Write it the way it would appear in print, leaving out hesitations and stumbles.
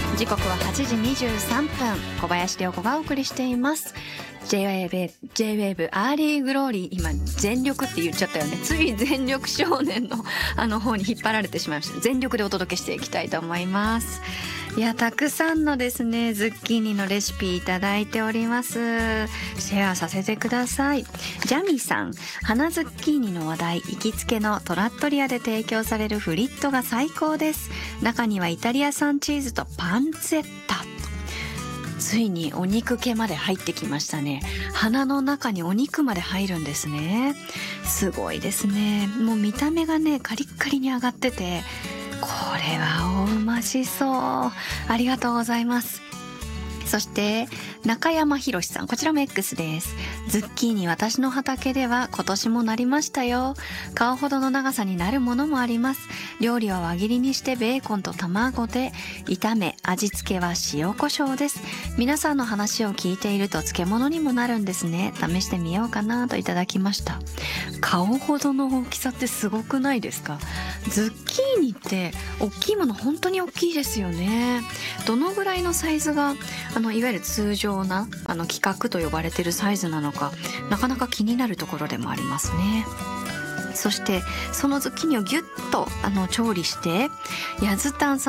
時刻は8時23分、小林涼子がお送りしています。 J-WAVE アーリーグローリー。今全力って言っちゃったよね。つい全力少年の方に引っ張られてしまいました。全力でお届けしていきたいと思います。いや、たくさんのですねズッキーニのレシピいただいております。シェアさせてください。ジャミさん、花ズッキーニの話題。行きつけのトラットリアで提供されるフリットが最高です。中にはイタリア産チーズとパンツェッタ。ついにお肉系まで入ってきましたね。花の中にお肉まで入るんですね。すごいですね。もう見た目がねカリッカリに揚がってて、これはおうましそう。ありがとうございます。そして中山博さん、こちらも X です。ズッキーニ、私の畑では今年もなりましたよ。顔ほどの長さになるものもあります。料理は輪切りにしてベーコンと卵で炒め、味付けは塩コショウです。皆さんの話を聞いていると漬物にもなるんですね。試してみようかなといただきました。顔ほどの大きさってすごくないですか？ズッキーニって大きいもの本当に大きいですよね。どのぐらいのサイズがいわゆる通常な規格と呼ばれているサイズなのか、なかなか気になるところでもありますね。そしてそのズッキーニをギュッと調理して、ヤズタンさん